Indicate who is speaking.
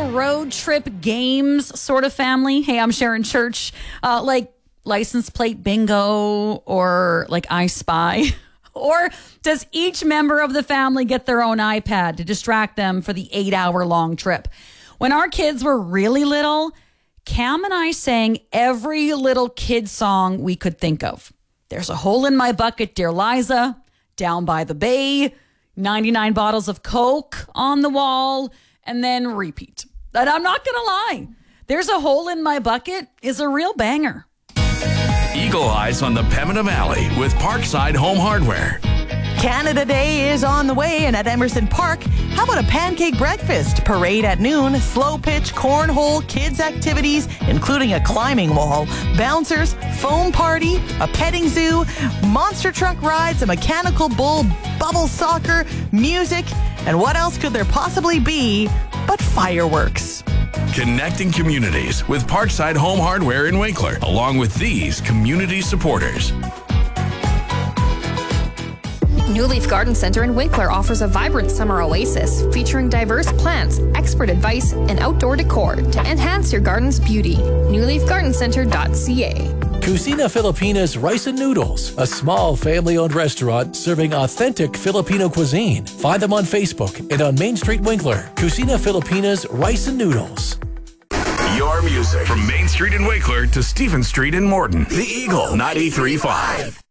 Speaker 1: road trip games sort of family? Hey, I'm Sharon Church. Like license plate bingo or like I Spy? Or does each member of the family get their own iPad to distract them for the 8-hour-long trip? When our kids were really little, Cam and I sang every little kid song we could think of. There's a hole in my bucket, Dear Liza, Down by the Bay, 99 bottles of Coke on the wall, and then repeat. And I'm not going to lie. There's a hole in my bucket is a real banger.
Speaker 2: Eagle Eyes on the Pembina Valley with Parkside Home Hardware.
Speaker 3: Canada Day is on the way, and at Emerson Park, how about a pancake breakfast, parade at noon, slow pitch, cornhole, kids activities, including a climbing wall, bouncers, foam party, a petting zoo, monster truck rides, a mechanical bull, bubble soccer, music, and what else could there possibly be but fireworks?
Speaker 2: Connecting communities with Parkside Home Hardware in Winkler, along with these community supporters.
Speaker 4: New Leaf Garden Center in Winkler offers a vibrant summer oasis featuring diverse plants, expert advice, and outdoor decor to enhance your garden's beauty. newleafgardencenter.ca.
Speaker 5: Cucina Filipinas Rice and Noodles, a small family-owned restaurant serving authentic Filipino cuisine. Find them on Facebook and on Main Street Winkler. Cucina Filipinas Rice and Noodles.
Speaker 2: Your music from Main Street in Winkler to Stephen Street in Morton. The Eagle 93.5.